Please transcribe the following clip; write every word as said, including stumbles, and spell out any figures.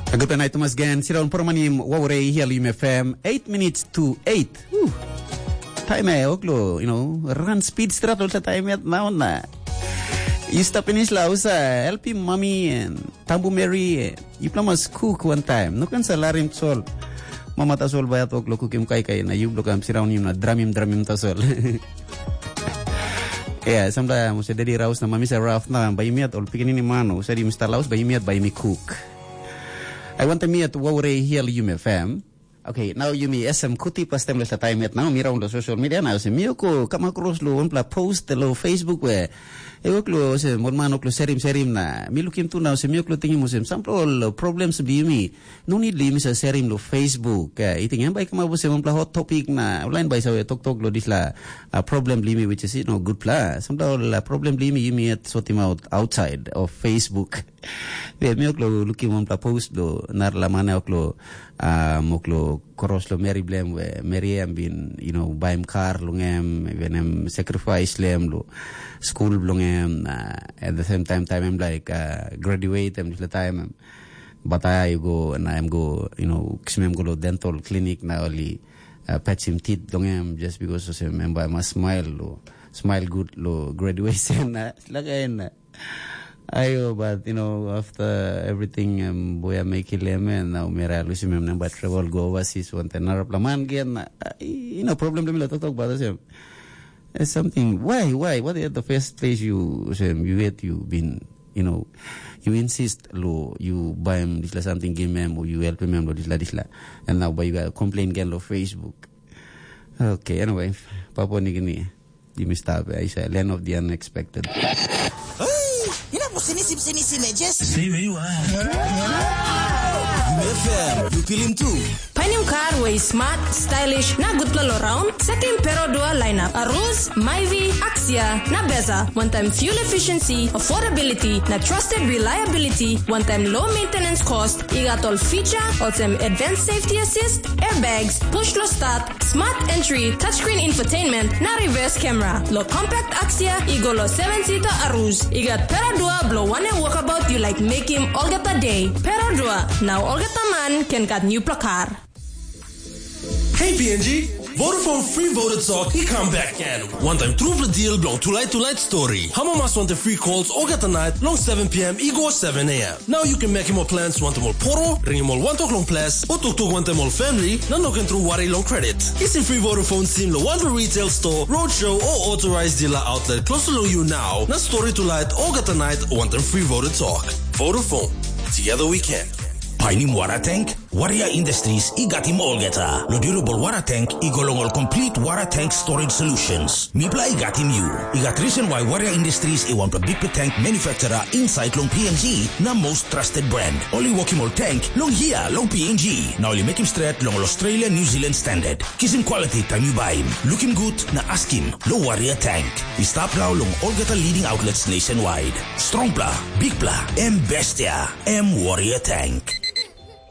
Good night, Thomas Gan. Siraun Pormanim, Wawre, Helium F M, eight minutes to eight. Whew. Time eh, oklo, you know, run speed strat all the time at now na. You stop in Isla, usa, help him, mommy, and Tambu Mary, you must cook one time. No can salarim sol. Mama tasol bayat oklo kukim kai kai na you blokam siraun yun na dramim dramim tasol. Yeah, sometimes musa dedi raus na mami sa Ralph na bayimiat ol pikin ni mano, sa di mista laus bayimiat bayimi cook. I want to meet Wawre here Yumi F M. Okay, now Yumi S M kuti pas time la time at now mira on the social media na se miyoko kama cross lo on pla post lo Facebook we. Ewok lo se mormano klo serim serim na milukim tu na se miyok lo tingin mo se sample lo problems bi Yumi. No need limi sa serim lo Facebook. Uh, itingyan bay kama bo se on pla hot topic na online bay sa tok tok lo disla uh, problem limi which is you know good pla. Sample la problem limi Yumi at sotim out outside of Facebook. Be miyok lo lukim on pla post lo nar la mana oklo uh, moklo koros lo Mary blem we Mary am bin you know baim car lo ngem venem sacrifice lem lo school lo ngem uh, at the same time time I'm like uh, graduate am the time but I go and I'm go you know kismem go lo dental clinic na only uh, patch him teeth lo ngem just because I remember I must smile lo smile good lo graduation na lagay na. Ayo, but you know, after everything, um, boy, I make it lemon. Now, mera lusi mem nang travel go overseas. One ten narap laman gian. You know, problem dami la talk about this. It's something. Why, why? What is the first place you you hate? You been, you know, you insist lo you buy him this la something game mem or you help him lo this la this la, and now but you got complain again lo Facebook. Okay, anyway, Papa ni gini, you missed out. I say land of the unexpected. Sinisim sinisim just stay where you are. F M, you feel him too. Pioneer car way smart, stylish, na good all around. Setting pero dua lineup. Aruz, Myvi, Axia, na Beza. One time fuel efficiency, affordability, na trusted reliability. One time low maintenance cost. Igat all feature, or some advanced safety assist, airbags, push low start, smart entry, touchscreen infotainment, na reverse camera. Low compact Axia, igo lo seven seater Aruz. Igat pero dua blow one and walkabout you like make him all get a day. Pero dua, now all get a man can get new placard. Hey P N G, Vodafone free voter talk, he come back again. One time through the deal, long to light to light story. How must want the free calls all get the night, long seven p.m. Ego seven a.m. Now you can make him more plans, want them all poro, ring him all one talk long plus, or talk to want them all family, now looking through worry long credit. It's in free Vodafone SIM, the one retail store, roadshow, or authorized dealer outlet close to you now. Now story to light, all get the night, want them free voter talk. Vodafone, together we can. Painim water tank, Warrior Industries, igatim olgeta. Lo durable water tank, igolong all complete water tank storage solutions. Mipla igatim you. Igat reason why Warrior Industries i want a big tank manufacturer inside long P N G, na most trusted brand. Only walking all tank, long here, long P N G. Now only make him straight long Australia, New Zealand standard. Kiss him quality time you buy him. Look him good, na ask him, lo Warrior tank. We stop now long olgeta leading outlets nationwide. Strong pla, big pla, M Bestia, M Warrior tank.